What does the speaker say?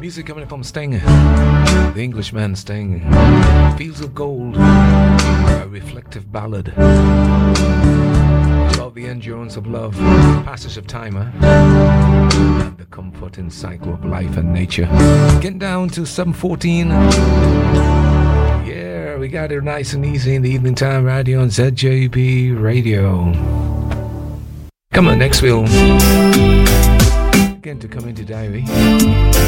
Music coming from Sting, the Englishman Sting. Fields of Gold, a reflective ballad about the endurance of love, passage of time, and the comforting cycle of life and nature. Getting down to 7:14. Yeah, we got it nice and easy in the evening time right here on ZJB Radio. Come on, next we'll get to come into diary.